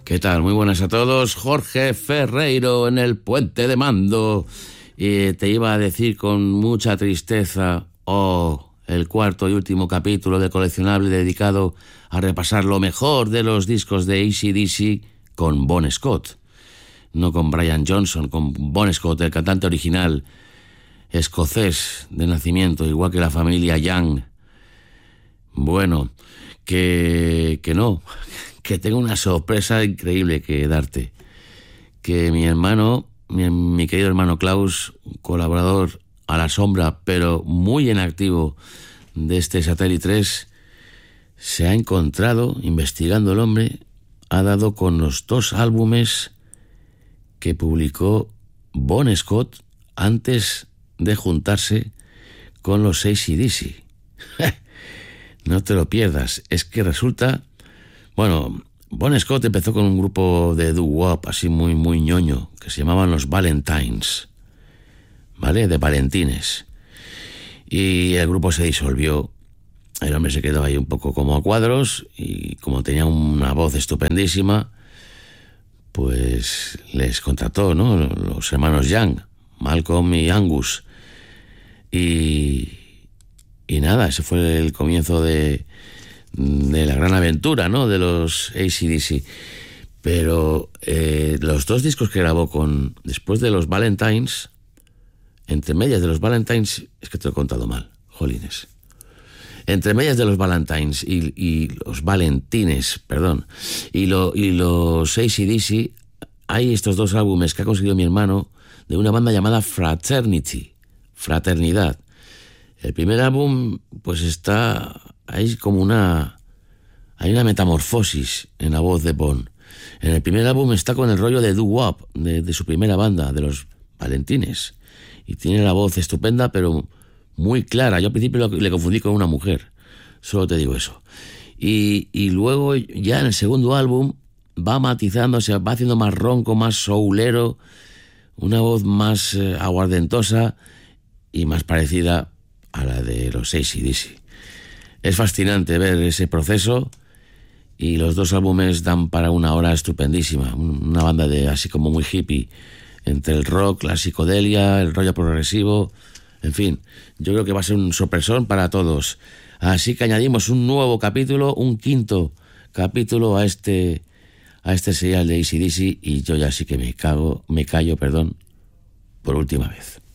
¿Qué tal? Muy buenas a todos. Jorge Ferreiro en el Puente de Mando. Te iba a decir con mucha tristeza, el cuarto y último capítulo de Coleccionable dedicado a repasar lo mejor de los discos de AC/DC con Bon Scott. No con Brian Johnson, con Bon Scott, el cantante original escocés de nacimiento, igual que la familia Young. Bueno, que no, que tengo una sorpresa increíble que darte. Que mi hermano, mi querido hermano Klaus, colaborador a la sombra, pero muy en activo de este Satélite 3, se ha encontrado, investigando el hombre, ha dado con los 2 álbumes que publicó Bon Scott antes de juntarse con los AC/DC. No te lo pierdas. Es que resulta... Bueno, Bon Scott empezó con un grupo de doo-wop así muy ñoño, que se llamaban los Valentines, ¿vale? De Valentines. Y el grupo se disolvió. El hombre se quedó ahí un poco como a cuadros y como tenía una voz estupendísima, pues les contrató, ¿no? Los hermanos Young, Malcolm y Angus. Y nada, ese fue el comienzo de la gran aventura, ¿no? De los AC/DC. Pero los 2 discos que grabó después de los Valentines, entre medias de los Valentines, es que te lo he contado mal, jolines. Entre medias de los Valentines y los Valentines, perdón, y los AC/DC, hay estos 2 álbumes que ha conseguido mi hermano de una banda llamada Fraternity, Fraternidad. El primer álbum, pues hay hay una metamorfosis en la voz de Bon. En el primer álbum está con el rollo de doo-wop de su primera banda, de los Valentines, y tiene la voz estupenda, pero muy clara. Yo al principio le confundí con una mujer, solo te digo eso. Y luego ya en el segundo álbum va matizando, se va haciendo más ronco, más soulero, una voz más aguardentosa y más parecida a la de los AC/DC. Es fascinante ver ese proceso y los 2 álbumes dan para una hora estupendísima. Una banda así como muy hippie, entre el rock, la psicodelia, el rollo progresivo. En fin, yo creo que va a ser un sorpresón para todos. Así que añadimos un nuevo capítulo, un 5º capítulo a este serial de AC/DC, y yo ya sí que me callo, por última vez.